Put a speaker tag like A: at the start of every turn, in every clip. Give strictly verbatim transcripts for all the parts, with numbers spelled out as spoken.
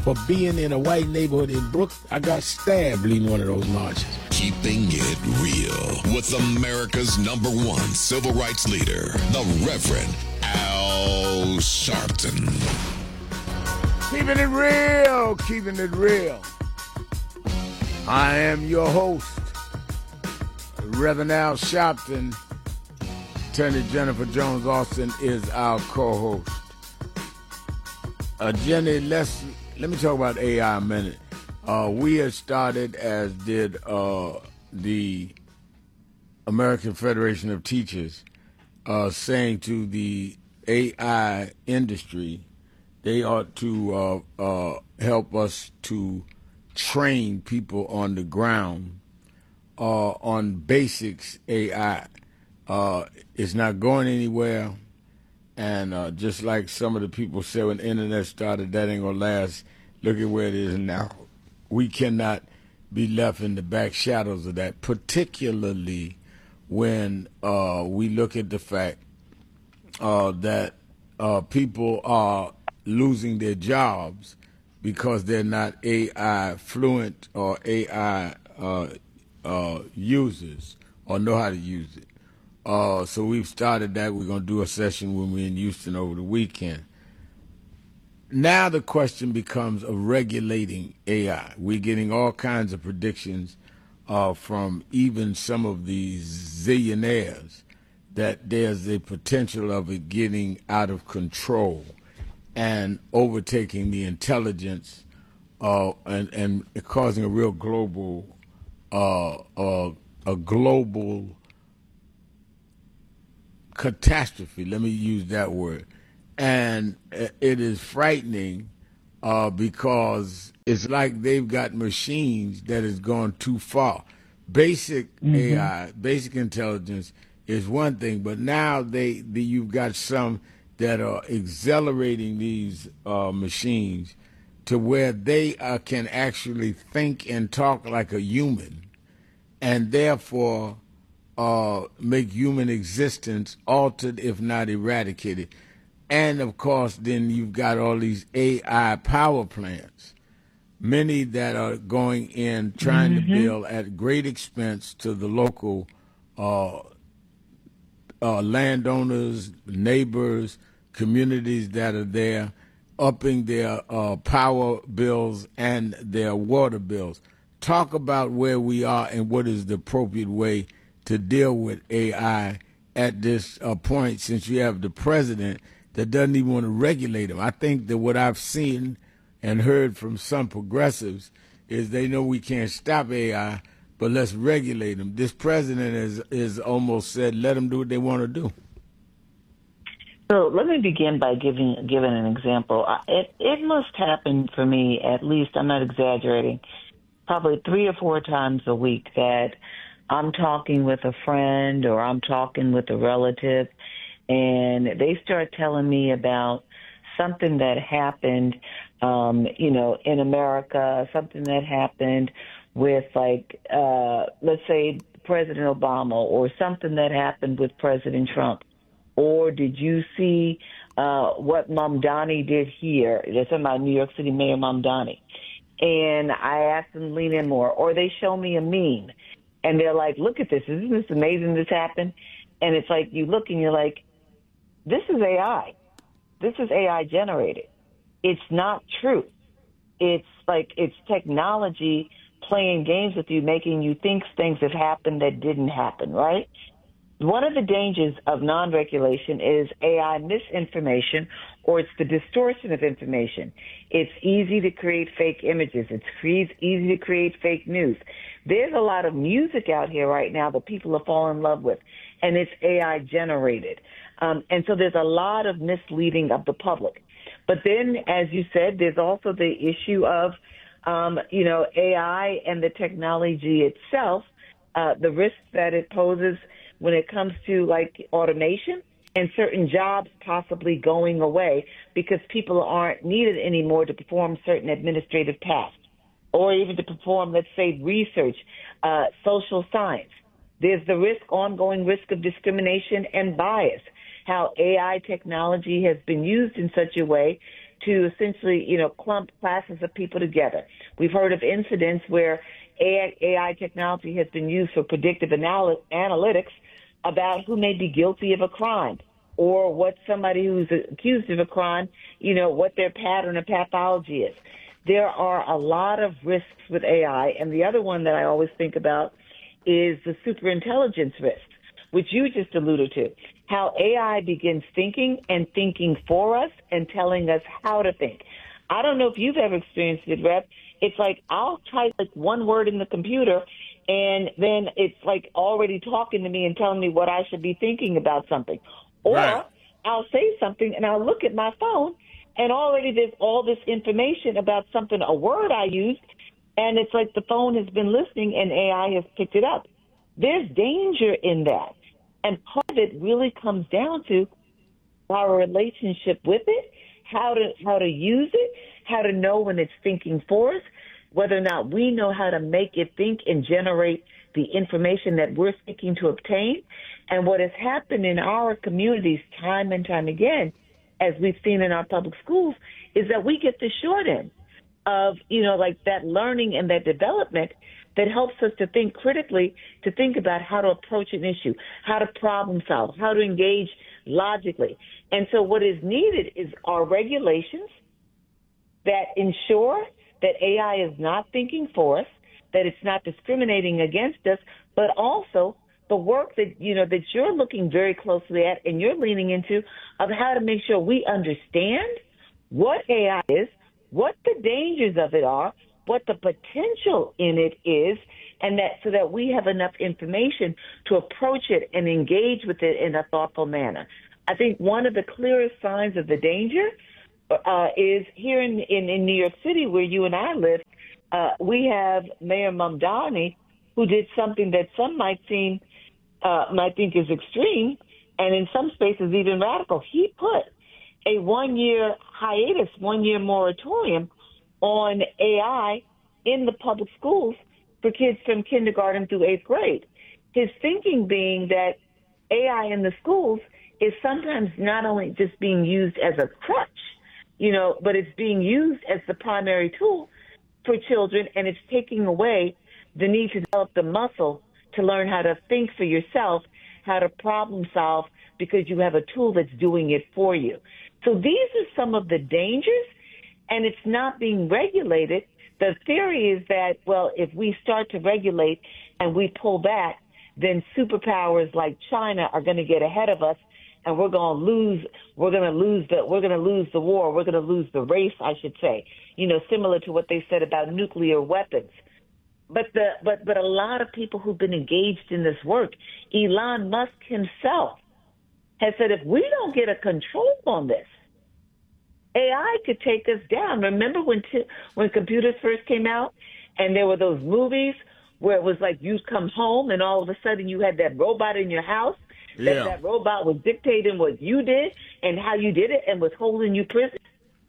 A: for being in a white neighborhood in Brooklyn. I got stabbed leading one of those marches.
B: Keeping it real with America's number one civil rights leader, the Reverend Al Sharpton.
A: Keeping it real, keeping it real. I am your host, Reverend Al Sharpton. Attorney Jennifer Jones Austin is our co-host. Uh, Jenny, let's let me talk about A I a minute. Uh, we had started, as did uh, the American Federation of Teachers, uh, saying to the A I industry, they ought to uh, uh, help us to train people on the ground uh, on basics A I. Uh, it's not going anywhere, and uh, just like some of the people said when the internet started, that ain't gonna last. Look at where it is now. We cannot be left in the back shadows of that, particularly when uh, we look at the fact uh, that uh, people are losing their jobs because they're not A I fluent or A I uh, uh, users or know how to use it. Uh, so we've started that. We're going to do a session when we're in Houston over the weekend. Now the question becomes of regulating A I. We're getting all kinds of predictions uh, from even some of these zillionaires that there's a potential of it getting out of control and overtaking the intelligence uh, and, and causing a real global, uh, uh, a global catastrophe. Let me use that word. And it is frightening uh, because it's like they've got machines that has gone too far. Basic mm-hmm. A I, basic intelligence is one thing, but now they, the, you've got some that are accelerating these uh, machines to where they uh, can actually think and talk like a human, and therefore uh, make human existence altered, if not eradicated. And, of course, then you've got all these A I power plants, many that are going in trying mm-hmm. to build at great expense to the local uh, uh, landowners, neighbors, communities that are there, upping their uh, power bills and their water bills. Talk about where we are and what is the appropriate way to deal with A I at this uh, point, since you have the president that doesn't even want to regulate them. I think that what I've seen and heard from some progressives is they know we can't stop A I, but let's regulate them. This president has, has almost said, let them do what they want to do.
C: So let me begin by giving giving an example. It, it must happen for me, at least, I'm not exaggerating, probably three or four times a week that I'm talking with a friend or I'm talking with a relative, and they start telling me about something that happened, um, you know, in America, something that happened with, like, uh, let's say President Obama, or something that happened with President Trump. Or did you see uh, what Mamdani did here? They're talking about New York City Mayor Mamdani. And I asked them to lean in more. Or they show me a meme, and they're like, look at this. Isn't this amazing this happened? And it's like you look and you're like, this is A I. This is A I generated. It's not true. It's like it's technology playing games with you, making you think things have happened that didn't happen, right? One of the dangers of non-regulation is A I misinformation, or it's the distortion of information. It's easy to create fake images. It's easy to create fake news. There's a lot of music out here right now that people are falling in love with, and it's A I generated. Um, and so there's a lot of misleading of the public. But then, as you said, there's also the issue of, um, you know, A I and the technology itself, uh, the risks that it poses when it comes to, like, automation and certain jobs possibly going away because people aren't needed anymore to perform certain administrative tasks or even to perform, let's say, research, uh, social science. There's the risk, ongoing risk of discrimination and bias, how A I technology has been used in such a way to essentially, you know, clump classes of people together. We've heard of incidents where A I technology has been used for predictive anal- analytics about who may be guilty of a crime or what somebody who's accused of a crime, you know, what their pattern of pathology is. There are a lot of risks with A I, and the other one that I always think about is the superintelligence risks, which you just alluded to, how A I begins thinking and thinking for us and telling us how to think. I don't know if you've ever experienced it, Rev. It's like I'll type like one word in the computer, and then it's like already talking to me and telling me what I should be thinking about something. Or right. I'll say something, and I'll look at my phone, and already there's all this information about something, a word I used, and it's like the phone has been listening and A I has picked it up. There's danger in that. And part of it really comes down to our relationship with it, how to how to use it, how to know when it's thinking for us, whether or not we know how to make it think and generate the information that we're seeking to obtain. And what has happened in our communities time and time again, as we've seen in our public schools, is that we get the short end of, you know, like that learning and that development that helps us to think critically, to think about how to approach an issue, how to problem solve, how to engage logically. And so what is needed is our regulations that ensure that A I is not thinking for us, that it's not discriminating against us, but also the work that, you know, that you're looking very closely at and you're leaning into of how to make sure we understand what A I is, what the dangers of it are, what the potential in it is, and that so that we have enough information to approach it and engage with it in a thoughtful manner. I think one of the clearest signs of the danger uh, is here in, in, in New York City, where you and I live, uh, we have Mayor Mamdani, who did something that some might seem, uh, might think is extreme, and in some spaces even radical. He put a one-year hiatus, one-year moratorium on A I in the public schools for kids from kindergarten through eighth grade. His thinking being that A I in the schools is sometimes not only just being used as a crutch, you know, but it's being used as the primary tool for children, and it's taking away the need to develop the muscle to learn how to think for yourself, how to problem solve, because you have a tool that's doing it for you. So these are some of the dangers, and it's not being regulated. The theory is that, well, if we start to regulate and we pull back, then superpowers like China are going to get ahead of us, and we're going to lose. We're going to lose the. We're going to lose the war. We're going to lose the race, I should say. You know, similar to what they said about nuclear weapons. But the but but a lot of people who've been engaged in this work, Elon Musk himself has said, if we don't get a control on this, A I could take us down. Remember when t- when computers first came out, and there were those movies where it was like you'd come home and all of a sudden you had that robot in your house.
A: Yeah.
C: That that robot was dictating what you did and how you did it and was holding you prison.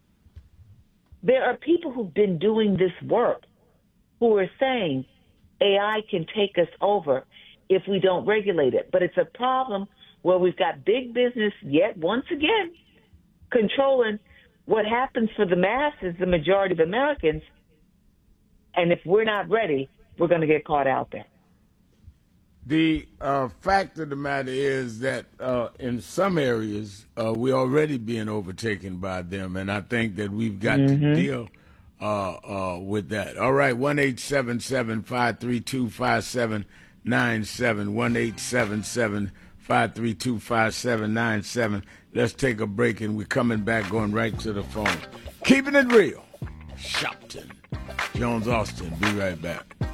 C: There are people who've been doing this work who are saying A I can take us over if we don't regulate it. But it's a problem where we've got big business yet once again controlling what happens for the masses, the majority of Americans. And if we're not ready, we're going to get caught out there.
A: The uh, fact of the matter is that uh, in some areas, uh, we're already being overtaken by them, and I think that we've got mm-hmm. to deal uh, uh, with that. All right, one eight seven seven, five three two, five seven nine seven, one eight seven seven, five three two, five seven nine seven. Let's take a break, and we're coming back, going right to the phone. Keeping it real. Shopton. Jones Austin. Be right back.